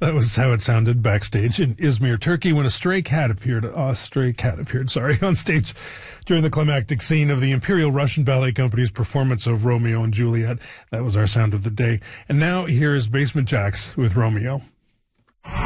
That was how it sounded backstage in Izmir, Turkey, when a stray cat appeared, on stage during the climactic scene of the Imperial Russian Ballet Company's performance of Romeo and Juliet. That was our sound of the day. And now here is Basement Jaxx with Romeo.